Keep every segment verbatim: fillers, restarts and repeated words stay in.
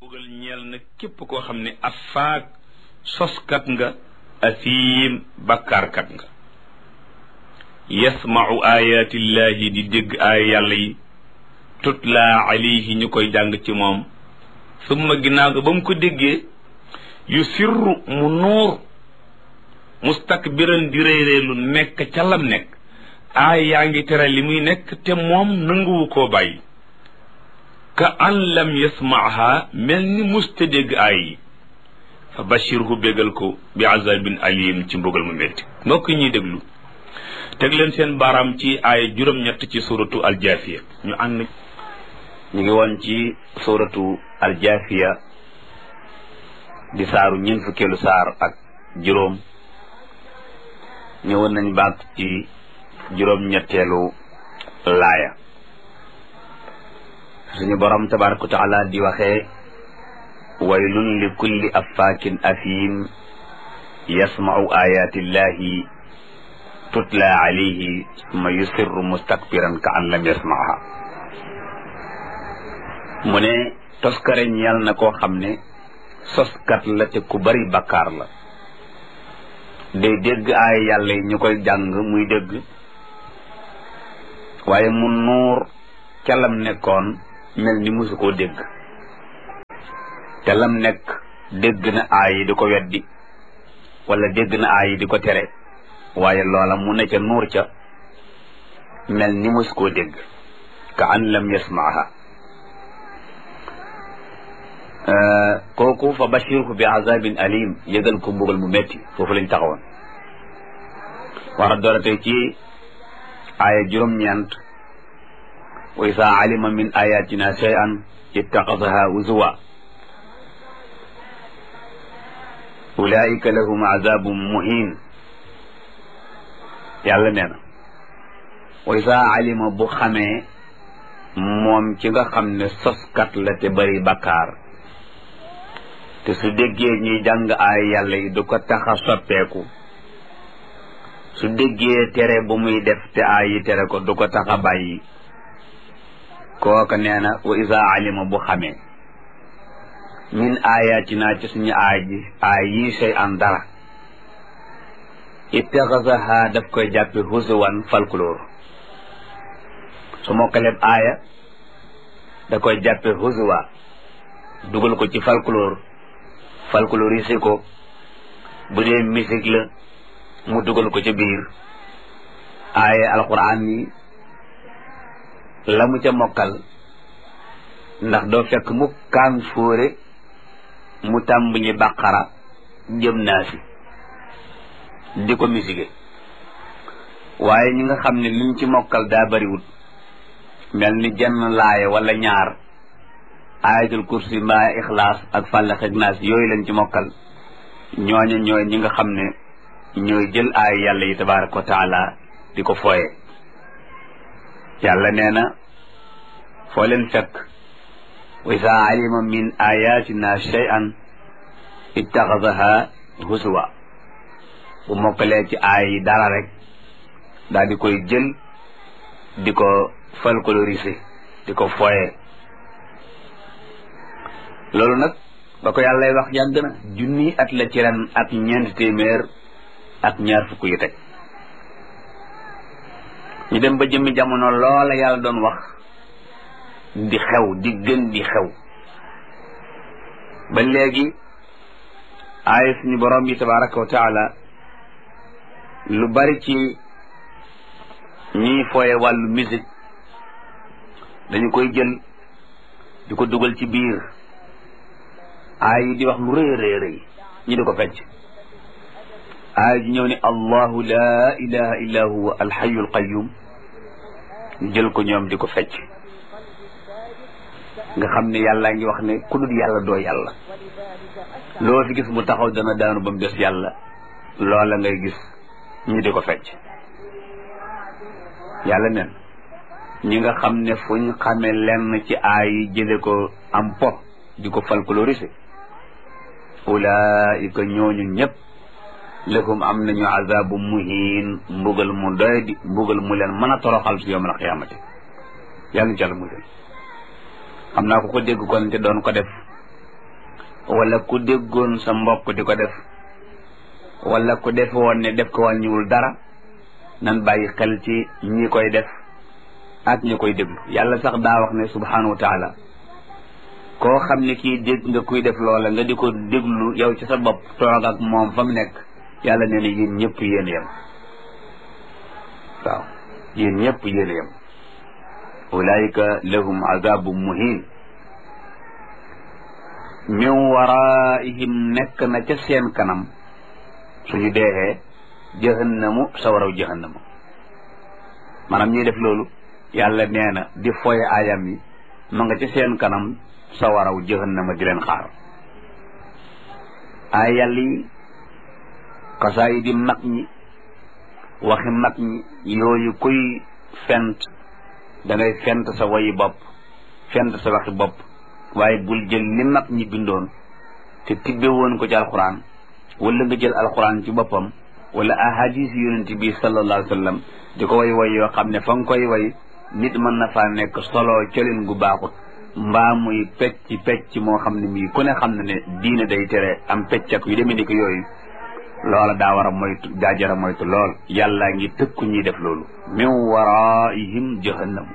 mbugal ñeel na képp koo xam ne afaak soskat nga asiim bakkaarkat nga yasmau ayatillahi di dégg aaya yàlla yi tutla alayhi ñu koy jàng ci moom summa ginnaaw ga ba mu ko déggee yu sirru mu nuur mustakbiran di réeréelu nekk ca lam nekk aay yaa ngi tere li muy nekk te moom nanguwu koo bàyyi ka an lam yasmaaha mel ni musta dégg aay yi fa bashirhu bégal ko bi azabin alim ci mbugal mu métti mbokk ñuy déglu teg leen seen baaraam ci aaya juróom-ñett ci suratu aljaafiya ñu ànd ñu ngi woon ci suratu aljaafiya di saaru ñeent fukkeelu saar ak juróom ñëwoon nañ baat ci juróom-ñetteelu laaya suñu borom tabaraka wa taala di waxee waylun li kulli affaakin afiim yasma'u ayatillahi tutla alayhi summa yusirru mustakbiran ka an lam yasma'ha mu ne toskare ñeel na koo xam ne soskat la te ku bari bakkaar la day dégg ay yàlla yi ñu koy jàng muy dégg waaye mu nuur ca lam nekkoon mel ni musu koo dégg te lam nekk dégg na aay yi di ko weddi wala dégg na aay yi di ko tere waaye loola mu ne ca nuur ca mel ni musu koo dégg ka an lam yasmaaha kooku fa bashirhu bi azabin alim yëgal ko mbugal mu metti foofu lañ taxawoon war a doora tey ci aaya juróom-ñeent wa isa alima min ayatina shay'an ittaxadaha uzuwa ulaika lahum azabun muhin yàlla nee na wa isa alima bu xamee moom ci nga xam ne soskat la te bari bakkaar te su déggee ñuy jàng ay yàlla yi du ko tax a soppeeku su déggee tere bu muy def te ay yi tere ko du ko tax a bàyyi kooka nee na wa isa alima bu xamee min ayatina ci suñu aay ji aay yi sey an dara ittaxasaha daf koy jàppe husuwan folklore su mokkaleb aaya da koy jàppe husuwa dugal ko ci folklore folkloriser ko bu dee musique la mu dugal ko ca biir aaya alquran yi la mu ca mokkal ndax doo fekk mu kaan fóore mu tàmbali baqara jëm naa si di ko musique waaye ñi nga xam ne liñ ci mokkal daa bariwut mel ni jenn laaya wala ñaar ayatul kursi mbaa ixlaas ak fàllax ak naas yooyu lañ ci mokkal ñooña ñooy ñi nga xam ne ñooy jël aay yàlla yi tabaraka wa taala di ko fooye yàlla nee na foo leen fekk wa isa alima min ayatina shay'an ittaxadaha husuwa bu mokkalee ci aay yi dara rek daal di koy jël di ko folkloriser di ko fooye loolu nag ba ko yàlla lay wax yàgg na junni at la ci ren ak ñeent téeméer ak ñaar fukk yu teg ñu dem ba jëmmi jamono loola yàlla doon wax di xew di gën di xew ba léegi aaya suñu borom bi tabaraka wa taala lu bari ci ñiy fooye wàllu musique dañu koy jël di ko dugal ci biir aay yi di wax lu rëy rëy rëy ñi di ko fecc aay ji ñëw ne allahu la ilaha illa huwa alxayu alqayum ñu jël ko ñoom di ko fecc nga xam ne yàlla ngi wax ne ku dul yàlla doo yàlla loo fi gis mu taxaw dana daanu ba mu des yàlla loola ngay gis ñu di ko fecc yàlla nen ñi nga xam ne fu ñu xamee lenn ci aay yi jële ko am po di ko folkloriser ulaika ñooñu ñëpp lahum am nañu azabu muhin mbugal mu doy di mbugal mu leen mën a toroxal si yawmal qiyaamati yàlla ci yàlla musal xam naa ko ko dégg kon te doon ko def wala ku déggoon sa mbokk di ko def wala ku def woon ne def ko wàññiwul dara nan bàyyi xel ci ñi koy def ak ñi koy déglu yàlla sax daa wax ne subhanahu wa taala koo xam ne kii dégg nga kuy def loola nga di ko déglu yow ci sa bopp toog ak moom fa mu nekk yàlla nee na yéen ñëpp yéen yem waaw yéen ñëpp yéen yem ulaika lahum azabun muhin min waraihim nekk na ca seen kanam suñu deexee jahannamu sawaraw jahannamu maanaam ñuy def loolu yàlla nee na di foye ayam yi ma nga ca seen kanam sawaraw jahannama di leen xaar ay yàlla yi xasaay di mag ñi waxi mag ñi yooyu kuy fent da ngay fent sa wayi bopp fent sa waxi bopp waaye bul jël li mag ñi bindoon te tibbe woon ko ci alquran wala nga jël alquran ci boppam wala ahadis yonent bi sallallahu alayhi wa sallam di ko way way yoo xam ne fa nga koy way nit mën na faa nekk solo colin gu baaxut mbaa muy pecc pecc moo xam ne mii ku ne xam ne ne diine day tere am pecc ak yu demee ni ko yooyu loola daa war a moytu daa jar a moytu lool yàllaa ngi tëkku ñuy def loolu min waraihim jahannamu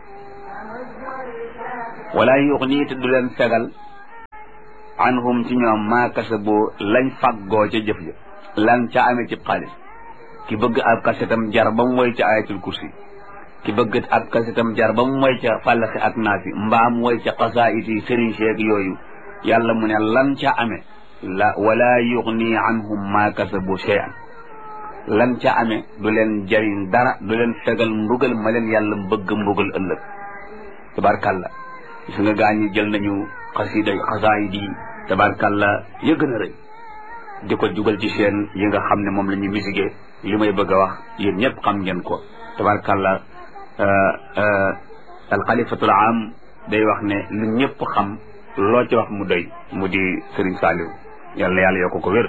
wala yuxni te du leen fegal anhum ci ñoom maa kasabu lañ faggoo ca jëf ja lan ca amee ci xaalis ki bëgg ab kasetam jar ba mu woy ca ayatul kursi ki bëgg ab kasetam jar ba mu woy ca fàllaxi ak naasi mbaam woy ca xasaayit yi sëriñ seeg yooyu yàlla mu ne lan ca amee la wala yuxni anhum maa kasabu shay'an lan ca amee du leen jariñ dara du leen fegal mbugal ma leen yàlla bëgg mbugal ëllëg tabarkalla gis nga gaa ñi jël nañu xasida xasaayid yi tabarkalla ya gën a rëy di ko jugal ci seen yi nga xam ne moom la ñu misigee li may bëgg a wax yéen ñëpp xam ngeen ko tabarkalla alxalifatul am day wax ne lu ñëpp xam loo ci wax mu doy mu di Sëriñ Saaliw yàlla yàlla yokk ko wér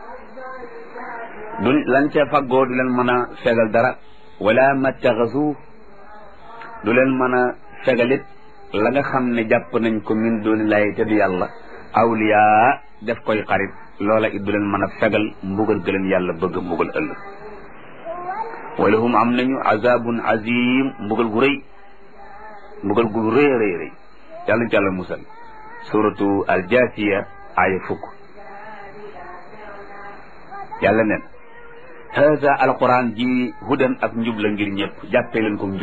du lan ca faggoo du leen mën a fegal dara wala mattaxasu du leen mën a fegalit la nga xam ne jàpp nañ ko min dooni lay te du yàlla awliya def koy xarit loola it du leen mën a fegal mbugal gëleen yàlla bëgg mbugal ëllëg wala hum am nañu azabun azim mbugal gu rëy mbugal gu rëy rëy rëy yàlla ci yàlla musal suratu aljasiya aaya fukk yàlla nen haza alquran ji hudan ak njub la ngir ñëpp jàppee leen ko njub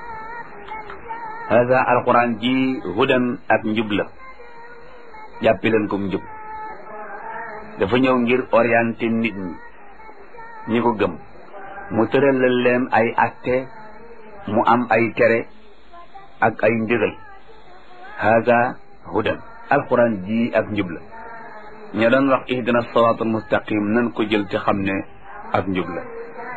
haza alquran ji hudan ak njub la jàppee leen ko njub dafa ñëw ngir orienté nit ñi ñi ko gëm mu tëralal leen ay atte mu am ay tere ak ay ndigal haza hudan alquran ji ak njub la ña doon wax ihdina siraatal mustaqim nan ko jël ci xam ne ak njub la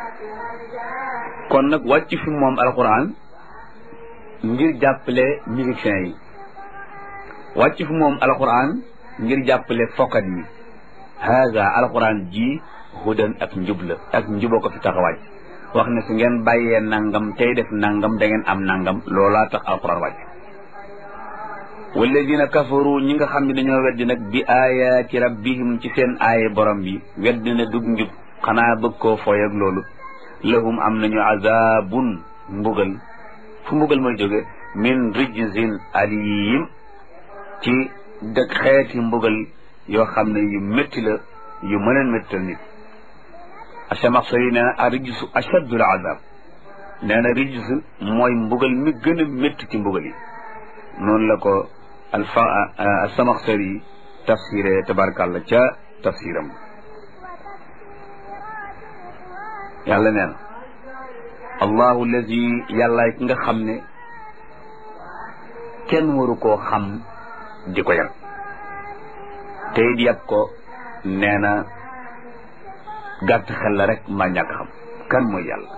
kon nag wàcc fi moom alquran ngir jàppale musiciens yi wàcc fi moom alquran ngir jàppale fokkat yi haza alquran ji hudan ak njub la ak njubo ko fi tax a wàcc wax ne su ngeen bàyyee nangam tey def nangam da ngeen am nangam loolaa tax alquran wàcc walladina kafaru ñi nga xam ne dañoo weddi nag bi ayaati rabbihim ci seen aaye borom bi weddi na dug njub xanaa bëgg koo fooy ak loolu lahum am nañu azabun mbugal fu mbugal mooy jóge min rijzin alim ci dëkk xeeti mbugal yoo xam ne yu métti la yu mën a méttal nit Asamaxsari nee na a rijsu achaddul azab nee na rijs mooy mbugal mi gën a métti ci mbugal yi noonu la ko alfa Asamaxsari tafsiré tabarkàlla ca tafsiram yàlla nee na allahu allazi yàllaay ki nga xam ne kenn waru koo xam di ko yab te it yab ko nee na gàtt xel la rek mbaa ñàkk xam kan mooy yàlla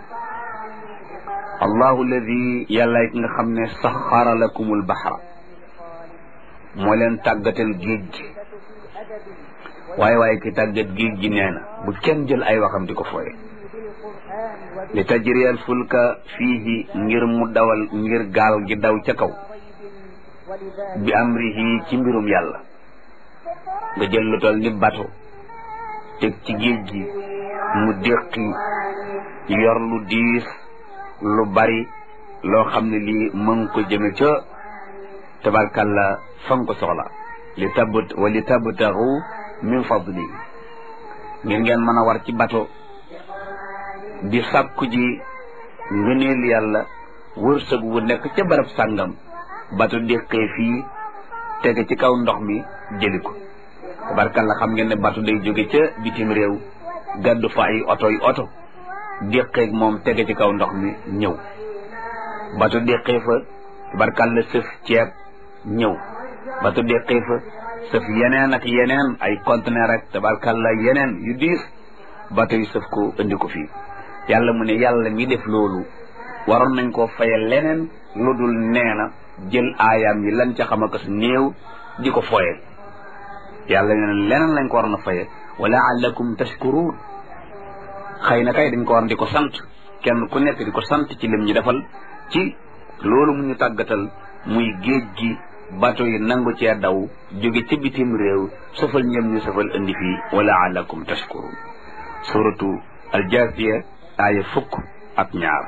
allahu alladi yàllaay ki nga xam ne saxara lakumul baxra moo leen tàggatal géej gi waaye waaye ki tàggat géej gi nee na bu kenn jël ay waxam di ko fooye li tajriyal fulka fiihi ngir mu dawal ngir gaal gi daw ca kaw bi amrihi ci mbirum yàlla nga jël lu toll ni bato teg ci géej gi mu déqi yor lu diis lu bari loo xam ne lii mën ko jëme ca tabarkalla fan ko soxla li tabt wa li tabtaxu min fadli ngir ngeen mën a war ci bato di sàkku ji ngëneel yàlla wërsëg wu nekk ca barab sàngam bato déqee fii tege ci kaw ndox mi jëli ko tabarkalla xam ngeen ne bato day jóge ca bitim réew gàddu fa ay oto yi oto déqeeg moom tege ci kaw ndox mi ñëw bato déqee fa tabarkalla sëf ceeb ñëw bato déqee fa sëf yeneen ak yeneen ay conteneur ak tabarkalla yeneen yu diis bato yi sëf ko indi ko fii yàlla mu ne yàlla mi def loolu waroon nañ koo fayal leneen lu dul nee na jël aayaam yi lan ca xam ak su néew di ko foye yàlla nee na leneen lañ ko waroon a faye wala allakum tashkurun xëy na kay dañ ko war di ko sant kenn ku nekk di ko sant ci lim ñu defal ci loolu mu ñu tàggatal muy géej gi bato yi nangu cee daw jóge ci bitim réew safal ñëm ñu safal indi fii wala allakum tashkurun suratu aljaasiya aaya fukk ak ñaar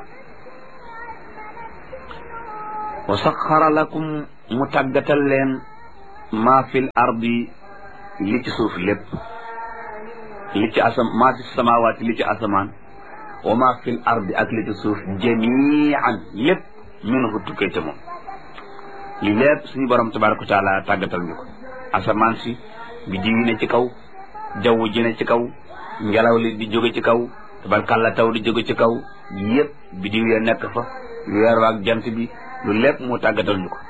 wa saxara lakum mu tàggatal leen maa fil ardi li ci suuf lépp li ci asam maa fi samawaati li ci asamaan wa maa fil ardi ak li ci suuf jamian lépp minhu tukkee ca moom li lépp suñu borom tabaraka wa taala tàggatal ñu ko asamaan si biddiw yi ne ci kaw jaww ji ne ci kaw ngelaw li di jóge ci kaw tabarkalla taw di jóge ci kaw yépp biddiw ya nekk fa weer waak jant bi lu lépp mu tàggatal ñu ko